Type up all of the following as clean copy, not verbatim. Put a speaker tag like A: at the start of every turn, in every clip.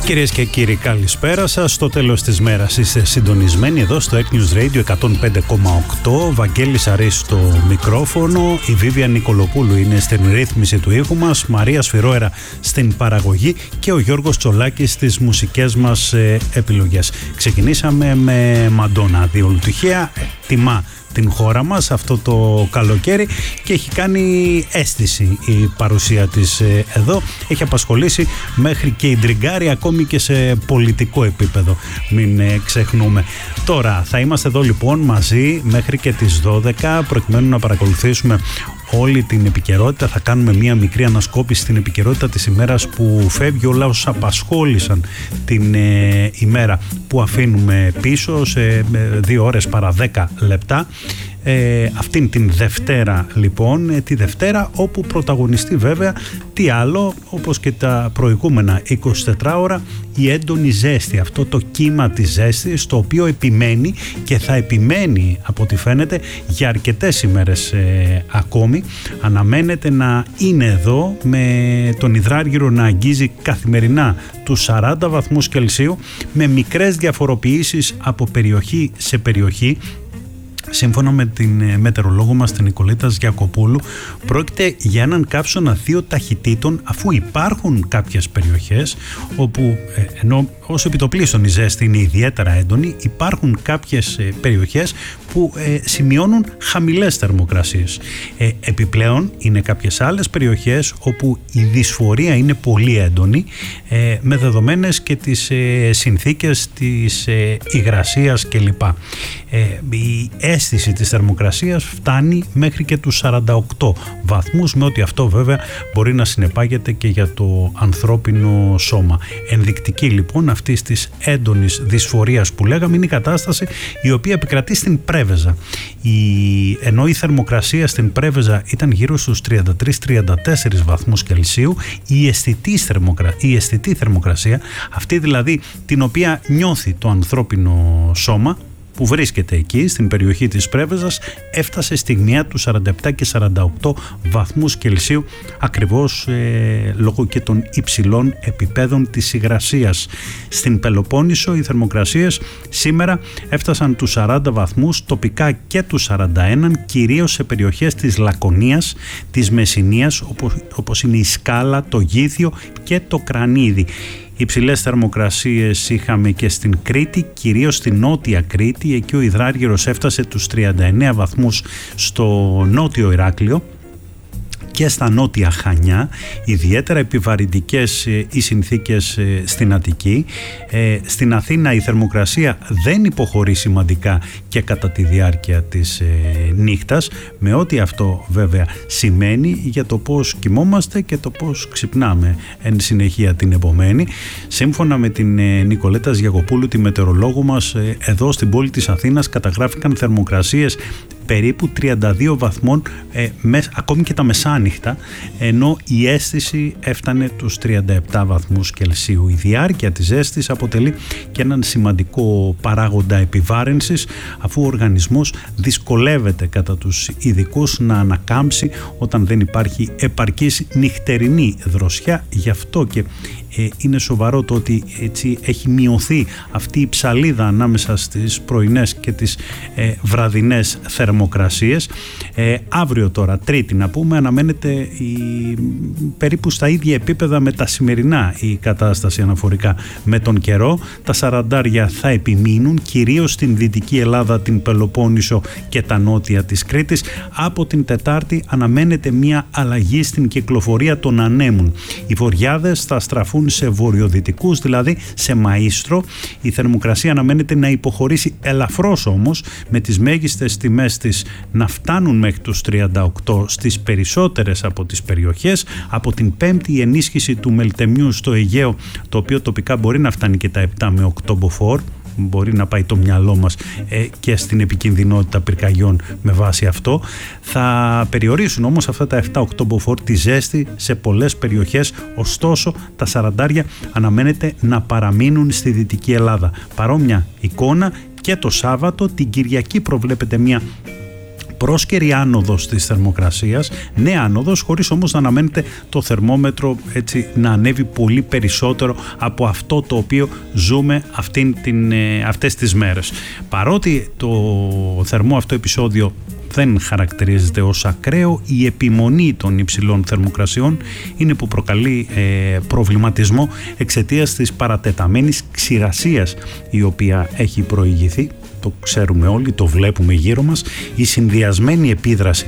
A: Κυρίες και κύριοι, καλησπέρα σας. Στο τέλος της μέρας είστε συντονισμένοι εδώ στο News Radio 105,8. Βαγγέλης Αρής στο μικρόφωνο, η Βίβια Νικολοπούλου είναι στην ρύθμιση του ήχου μας, Μαρία Σφυρόερα στην παραγωγή και ο Γιώργος Τσολάκης στις μουσικές μας επιλογές. Ξεκινήσαμε με Μαντόνα, διόλου τυχαία, τιμά την χώρα μας αυτό το καλοκαίρι και έχει κάνει αίσθηση η παρουσία της εδώ. Έχει απασχολήσει μέχρι και η ντριγκάρη, ακόμη και σε πολιτικό επίπεδο, μην ξεχνούμε. Τώρα θα είμαστε εδώ λοιπόν μαζί μέχρι και τις 12 προκειμένου να παρακολουθήσουμε όλη την επικαιρότητα. Θα κάνουμε μία μικρή ανασκόπηση στην επικαιρότητα της ημέρας που φεύγει, όλα όσα απασχόλησαν την ημέρα που αφήνουμε πίσω σε 2 ώρες παρά 10 λεπτά. Αυτήν την Δευτέρα λοιπόν, τη Δευτέρα όπου πρωταγωνιστεί βέβαια τι άλλο, όπως και τα προηγούμενα 24 ώρα, η έντονη ζέστη, αυτό το κύμα της ζέστης, το οποίο επιμένει και θα επιμένει από ό,τι φαίνεται για αρκετές ημέρες ακόμη. Αναμένεται να είναι εδώ, με τον υδράργυρο να αγγίζει καθημερινά τους 40 βαθμούς Κελσίου, με μικρές διαφοροποιήσεις από περιοχή σε περιοχή. Σύμφωνα με την μετεωρολόγο μας την Νικολέτα Γιακοπούλου, πρόκειται για έναν καύσωνα 2 ταχυτήτων, αφού υπάρχουν κάποιες περιοχές όπου, ενώ ως επιτοπλίστων η ζέστη είναι ιδιαίτερα έντονη, υπάρχουν κάποιες περιοχές που σημειώνουν χαμηλές θερμοκρασίες. Επιπλέον είναι κάποιες άλλες περιοχές όπου η δυσφορία είναι πολύ έντονη, με δεδομένες και τις συνθήκες της υγρασίας κλπ. Η αίσθηση της θερμοκρασίας φτάνει μέχρι και τους 48 βαθμούς, με ό,τι αυτό βέβαια μπορεί να συνεπάγεται και για το ανθρώπινο σώμα. Ενδεικτική λοιπόν αυτής της έντονης δυσφορίας που λέγαμε είναι η κατάσταση η οποία επικρατεί στην Πρέβεζα. Ενώ η θερμοκρασία στην Πρέβεζα ήταν γύρω στους 33-34 βαθμούς Κελσίου, η αισθητή θερμοκρασία, αυτή δηλαδή την οποία νιώθει το ανθρώπινο σώμα, που βρίσκεται εκεί στην περιοχή της Πρέβεζας, έφτασε στιγμιαία του 47 και 48 βαθμούς Κελσίου, ακριβώς λόγω και των υψηλών επιπέδων της υγρασίας. Στην Πελοπόννησο οι θερμοκρασίες σήμερα έφτασαν τους 40 βαθμούς, τοπικά και τους 41, κυρίως σε περιοχές της Λακωνίας, της Μεσσηνίας, όπως είναι η Σκάλα, το Γήθιο και το Κρανίδι. Υψηλές θερμοκρασίες είχαμε και στην Κρήτη, κυρίως στην νότια Κρήτη. Εκεί ο υδράργυρος έφτασε τους 39 βαθμούς στο νότιο Ηράκλειο και στα νότια Χανιά. Ιδιαίτερα επιβαρυντικές οι συνθήκες στην Αττική. Στην Αθήνα η θερμοκρασία δεν υποχωρεί σημαντικά και κατά τη διάρκεια της νύχτας, με ό,τι αυτό βέβαια σημαίνει για το πώς κοιμόμαστε και το πώς ξυπνάμε εν συνεχεία την επομένη. Σύμφωνα με την Νικολέτα Γιακοπούλου, τη μετεωρολόγο μας, εδώ στην πόλη της Αθήνας καταγράφηκαν θερμοκρασίες περίπου 32 βαθμών ακόμη και τα μεσάνυχτα, ενώ η αίσθηση έφτανε τους 37 βαθμούς Κελσίου. Η διάρκεια της ζέστης αποτελεί και έναν σημαντικό παράγοντα επιβάρυνσης, αφού ο οργανισμός δυσκολεύεται κατά τους ειδικούς να ανακάμψει όταν δεν υπάρχει επαρκής νυχτερινή δροσιά. Γι' αυτό και είναι σοβαρό το ότι έτσι έχει μειωθεί αυτή η ψαλίδα ανάμεσα στις πρωινές και τις βραδινές θερμοκρασίες. Αύριο τώρα, Τρίτη να πούμε, αναμένεται περίπου στα ίδια επίπεδα με τα σημερινά η κατάσταση αναφορικά με τον καιρό. Τα 40 θα επιμείνουν κυρίως στην Δυτική Ελλάδα, την Πελοπόννησο και τα νότια της Κρήτης. Από την Τετάρτη αναμένεται μια αλλαγή στην κυκλοφορία των ανέμων. Οι βοριάδες θα στραφούν σε βορειοδυτικούς, δηλαδή σε μαΐστρο. Η θερμοκρασία αναμένεται να υποχωρήσει ελαφρώς όμως, με τις μέγιστες τιμές της να φτάνουν μέχρι τους 38 στις περισσότερες από τις περιοχές. Από την Πέμπτη η ενίσχυση του μελτεμιού στο Αιγαίο, το οποίο τοπικά μπορεί να φτάνει και τα 7 με 8 μποφόρ, μπορεί να πάει το μυαλό μας και στην επικινδυνότητα πυρκαγιών με βάση αυτό. Θα περιορίσουν όμως αυτά τα 7-8 μποφόρ τη ζέστη σε πολλές περιοχές, ωστόσο τα 40 αναμένεται να παραμείνουν στη Δυτική Ελλάδα. Παρόμοια εικόνα και το Σάββατο. Την Κυριακή προβλέπεται μια πρόσκαιρη άνοδος της θερμοκρασίας, νέα άνοδος, χωρίς όμως να αναμένεται το θερμόμετρο έτσι να ανέβει πολύ περισσότερο από αυτό το οποίο ζούμε αυτές τις μέρες. Παρότι το θερμό αυτό επεισόδιο δεν χαρακτηρίζεται ως ακραίο, η επιμονή των υψηλών θερμοκρασιών είναι που προκαλεί προβληματισμό εξαιτίας της παρατεταμένης ξηρασίας η οποία έχει προηγηθεί. Το ξέρουμε όλοι, το βλέπουμε γύρω μας. Η συνδυασμένη επίδραση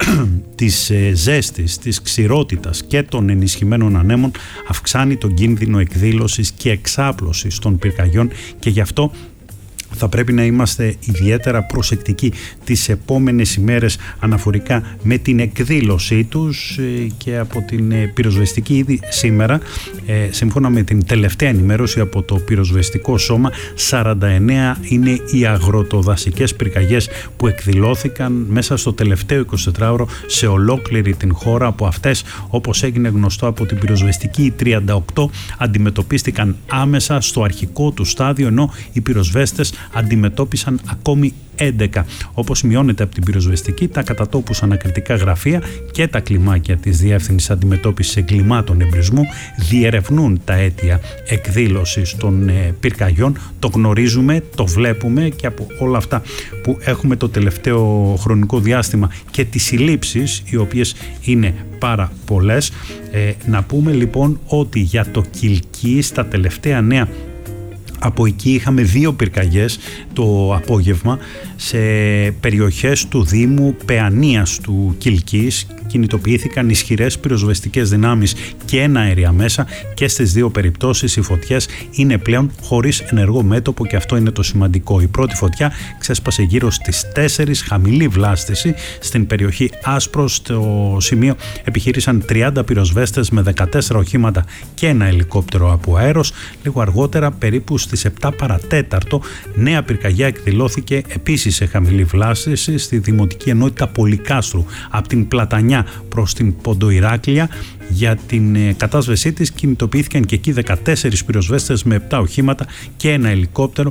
A: της ζέστης, της ξηρότητας και των ενισχυμένων ανέμων αυξάνει τον κίνδυνο εκδήλωσης και εξάπλωσης των πυρκαγιών, και γι' αυτό θα πρέπει να είμαστε ιδιαίτερα προσεκτικοί τις επόμενες ημέρες αναφορικά με την εκδήλωσή τους, και από την πυροσβεστική ήδη σήμερα, σύμφωνα με την τελευταία ενημέρωση από το πυροσβεστικό σώμα, 49 είναι οι αγροτοδασικές πυρκαγιές που εκδηλώθηκαν μέσα στο τελευταίο 24ωρο σε ολόκληρη την χώρα. Από αυτές, όπως έγινε γνωστό από την πυροσβεστική, οι 38 αντιμετωπίστηκαν άμεσα στο αρχικό του στάδιο, ενώ οι πυροσβέστες αντιμετώπισαν ακόμη 11. Όπως σημειώνεται από την πυροσβεστική, τα κατατόπους ανακριτικά γραφεία και τα κλιμάκια της Διεύθυνσης Αντιμετώπισης Εγκλημάτων Εμπρισμού διερευνούν τα αίτια εκδήλωσης των πυρκαγιών. Το γνωρίζουμε, το βλέπουμε και από όλα αυτά που έχουμε το τελευταίο χρονικό διάστημα και τις συλλήψεις, οι οποίες είναι πάρα πολλές. Να πούμε λοιπόν ότι για το Κιλκί, στα τελευταία νέα από εκεί, είχαμε 2 πυρκαγιές το απόγευμα σε περιοχές του Δήμου Παιανίας του Κιλκής. Κινητοποιήθηκαν ισχυρές πυροσβεστικές δυνάμεις και ένα αέρια μέσα, και στις 2 περιπτώσεις οι φωτιές είναι πλέον χωρίς ενεργό μέτωπο, και αυτό είναι το σημαντικό. Η πρώτη φωτιά ξέσπασε γύρω στις 4, χαμηλή βλάστηση, στην περιοχή Άσπρο. Στο σημείο επιχείρησαν 30 πυροσβέστες με 14 οχήματα και ένα ελικόπτερο από αέρος. Λίγο αργότερα, περίπου στις 7 παρατέταρτο, νέα πυρκαγιά εκδηλώθηκε επίσης σε χαμηλή βλάστηση στη Δημοτική Ενότητα Πολυκάστρου, από την Πλατανιά προς την Ποντοϊράκλεια. Για την κατάσβεσή της κινητοποιήθηκαν και εκεί 14 πυροσβέστες με 7 οχήματα και ένα ελικόπτερο.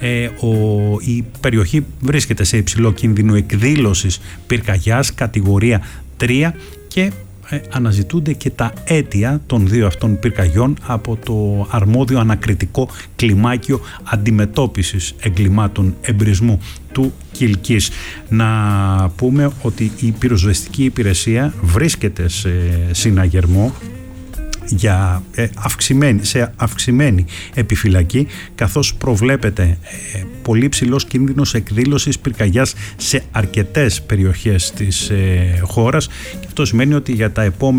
A: Η περιοχή βρίσκεται σε υψηλό κίνδυνο εκδήλωσης πυρκαγιάς κατηγορία 3, και αναζητούνται και τα αίτια των 2 αυτών πυρκαγιών από το αρμόδιο ανακριτικό κλιμάκιο αντιμετώπισης εγκλημάτων εμπρισμού του Κιλκής. Να πούμε ότι η πυροσβεστική υπηρεσία βρίσκεται σε συναγερμό για αυξημένη επιφυλακή, καθώς προβλέπεται πολύ ψηλός κίνδυνος εκδήλωσης πυρκαγιάς σε αρκετές περιοχές της χώρας, και αυτό σημαίνει ότι για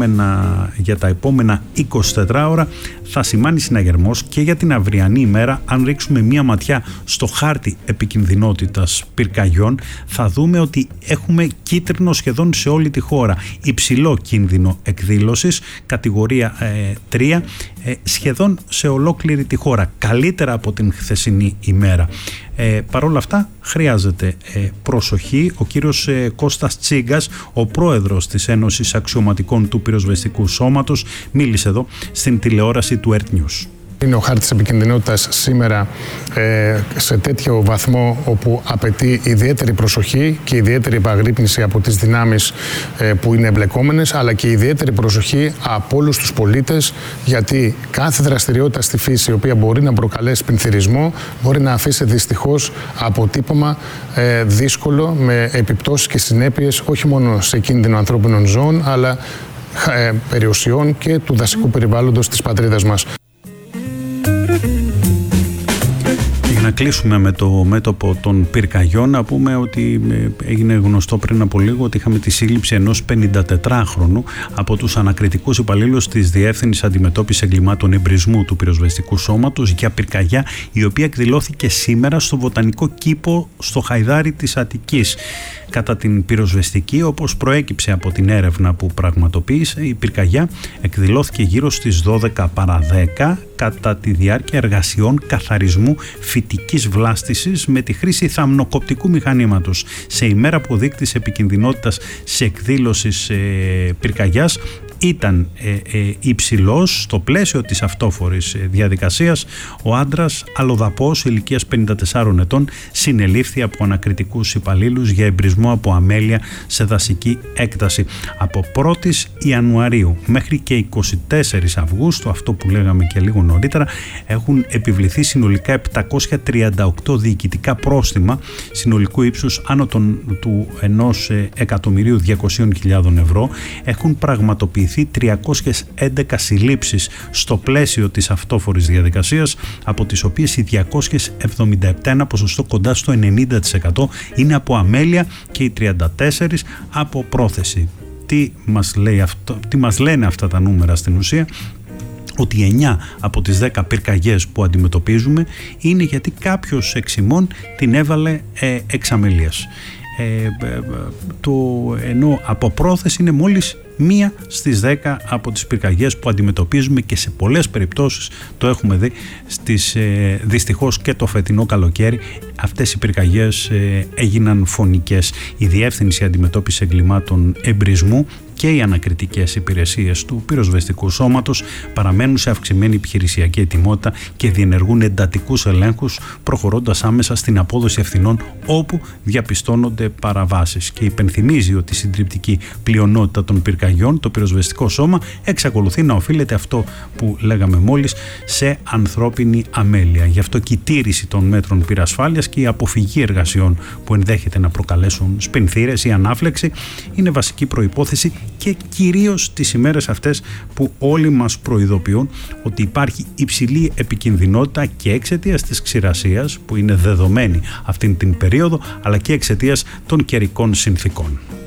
A: τα επόμενα 24 ώρα θα σημάνει συναγερμός και για την αυριανή ημέρα. Αν ρίξουμε μία ματιά στο χάρτη επικινδυνότητας πυρκαγιών, θα δούμε ότι έχουμε κίτρινο σχεδόν σε όλη τη χώρα, υψηλό κίνδυνο εκδήλωσης κατηγορία 3 σχεδόν σε ολόκληρη τη χώρα, καλύτερα από την χθεσινή ημέρα. Παρ' όλα αυτά χρειάζεται προσοχή. Ο κύριος Κώστας Τσίγκας, ο πρόεδρος της Ένωσης Αξιωματικών του Πυροσβεστικού Σώματος, μίλησε εδώ στην τηλεόραση του Earth News.
B: Είναι ο χάρτης επικινδυνότητας σήμερα σε τέτοιο βαθμό όπου απαιτεί ιδιαίτερη προσοχή και ιδιαίτερη επαγρύπνηση από τις δυνάμεις που είναι εμπλεκόμενες, αλλά και ιδιαίτερη προσοχή από όλους τους πολίτες, γιατί κάθε δραστηριότητα στη φύση η οποία μπορεί να προκαλέσει πληθυρισμό μπορεί να αφήσει δυστυχώς αποτύπωμα δύσκολο, με επιπτώσεις και συνέπειες όχι μόνο σε κίνδυνο ανθρώπινων ζώων, αλλά περιουσιών και του δασικού περιβάλλοντος της πατρίδας μας.
A: Να κλείσουμε με το μέτωπο των πυρκαγιών, να πούμε ότι έγινε γνωστό πριν από λίγο ότι είχαμε τη σύλληψη ενός 54χρονου από τους ανακριτικούς υπαλλήλους της Διεύθυνσης Αντιμετώπισης Εγκλημάτων Εμπρισμού του Πυροσβεστικού Σώματος για πυρκαγιά, η οποία εκδηλώθηκε σήμερα στο Βοτανικό Κήπο στο Χαϊδάρι της Αττικής. Κατά την πυροσβεστική, όπως προέκυψε από την έρευνα που πραγματοποίησε, η πυρκαγιά εκδηλώθηκε γύρω στις 12 παρά 10 κατά τη διάρκεια εργασιών καθαρισμού φυτικής βλάστησης με τη χρήση θαμνοκοπτικού μηχανήματος. Σε ημέρα που ο δείκτης επικινδυνότητας σε εκδήλωση πυρκαγιάς ήταν υψηλός. Στο πλαίσιο της αυτόφορης διαδικασίας, ο άντρας αλλοδαπός ηλικίας 54 ετών συνελήφθη από ανακριτικούς υπαλλήλους για εμπρισμό από αμέλεια σε δασική έκταση. Από 1η Ιανουαρίου μέχρι και 24 Αυγούστου, αυτό που λέγαμε και λίγο νωρίτερα, έχουν επιβληθεί συνολικά 738 διοικητικά πρόστιμα συνολικού ύψους άνω του 1.200.000 ευρώ. Έχουν πραγματοποιηθεί 311 συλλήψεις στο πλαίσιο της αυτόφορης διαδικασίας, από τις οποίες οι 277, ένα ποσοστό κοντά στο 90%, είναι από αμέλεια και οι 34 από πρόθεση. Τι μας λένε αυτά τα νούμερα στην ουσία? Ότι 9 από τις 10 πυρκαγιές που αντιμετωπίζουμε είναι γιατί κάποιος εξ ημών την έβαλε εξ αμελίας. Ενώ από πρόθεση είναι μόλις 1 στις 10 από τις πυρκαγιές που αντιμετωπίζουμε, και σε πολλές περιπτώσεις το έχουμε δει δυστυχώς και το φετινό καλοκαίρι. Αυτές οι πυρκαγιές έγιναν φωνικές. Η Διεύθυνση Αντιμετώπισης Εγκλημάτων Εμπρισμού και οι ανακριτικές υπηρεσίες του πυροσβεστικού σώματος παραμένουν σε αυξημένη επιχειρησιακή ετοιμότητα και διενεργούν εντατικούς ελέγχους, προχωρώντας άμεσα στην απόδοση ευθυνών όπου διαπιστώνονται παραβάσεις. Και υπενθυμίζει ότι η συντριπτική πλειονότητα των πυρκαγιών, το πυροσβεστικό σώμα εξακολουθεί να οφείλεται, αυτό που λέγαμε μόλις, σε ανθρώπινη αμέλεια. Γι' αυτό και η τήρηση των μέτρων πυρασφάλειας και η αποφυγή εργασιών που ενδέχεται να προκαλέσουν σπινθήρες ή ανάφλεξη είναι βασική προϋπόθεση, και κυρίως τις ημέρες αυτές που όλοι μας προειδοποιούν ότι υπάρχει υψηλή επικινδυνότητα και εξαιτίας της ξηρασίας που είναι δεδομένη αυτήν την περίοδο, αλλά και εξαιτίας των καιρικών συνθήκων.